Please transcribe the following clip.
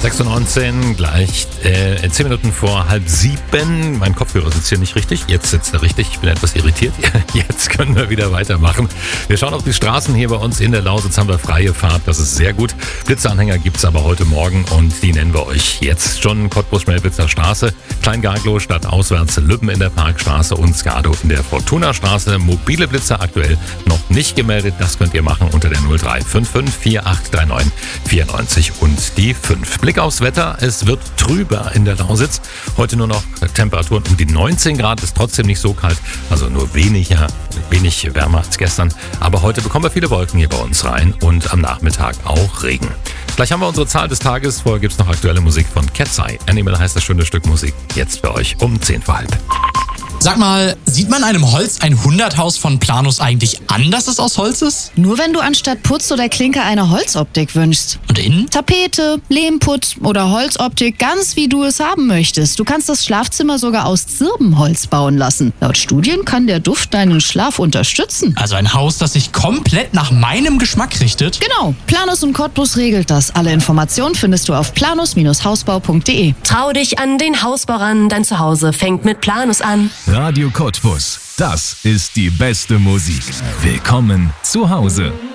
6:19, gleich 10 Minuten vor 6:30. Mein Kopfhörer sitzt hier nicht richtig. Jetzt sitzt er richtig. Ich bin etwas irritiert. Jetzt können wir wieder weitermachen. Wir schauen auf die Straßen hier bei uns in der Lausitz. Haben wir freie Fahrt. Das ist sehr gut. Blitzeanhänger gibt es aber heute Morgen und die nennen wir euch jetzt schon. Cottbus-Schmelwitzer Straße, Klein-Garglow, stadtauswärts Lübben in der Parkstraße und Skado in der Fortuna-Straße. Mobile Blitzer aktuell noch nicht gemeldet. Das könnt ihr machen unter der 0355 4839 94 und die 5. Blick aufs Wetter. Es wird trüber in der Lausitz. Heute nur noch Temperaturen um die 19 Grad. Ist trotzdem nicht so kalt. Also nur wenig wärmer als gestern. Aber heute bekommen wir viele Wolken hier bei uns rein und am Nachmittag auch Regen. Gleich haben wir unsere Zahl des Tages. Vorher gibt es noch aktuelle Musik von Cat's Eye. Animal heißt das schöne Stück Musik. Jetzt für euch um 10 vor halb. Sag mal, sieht man einem Holz ein 100-Haus von Planus eigentlich an, dass es aus Holz ist? Nur wenn du anstatt Putz oder Klinker eine Holzoptik wünschst. Und innen? Tapete, Lehmputz oder Holzoptik, ganz wie du es haben möchtest. Du kannst das Schlafzimmer sogar aus Zirbenholz bauen lassen. Laut Studien kann der Duft deinen Schlaf unterstützen. Also ein Haus, das sich komplett nach meinem Geschmack richtet? Genau, Planus und Cottbus regelt das. Alle Informationen findest du auf planus-hausbau.de. Trau dich an den Hausbau ran, dein Zuhause fängt mit Planus an. Radio Cottbus, das ist die beste Musik. Willkommen zu Hause.